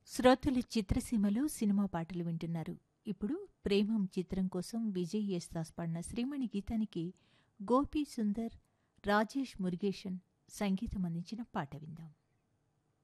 శ్రోతలు చిత్రసీమలో సినిమా పాటలు వింటున్నారు. ఇప్పుడు ప్రేమం చిత్రం కోసం విజయ్ యేసుదాస్ పాడిన శ్రీమణి గీతానికి గోపీ సుందర్, రాజేష్ మురుగేషన్ సంగీతం అందించిన పాట విందాం.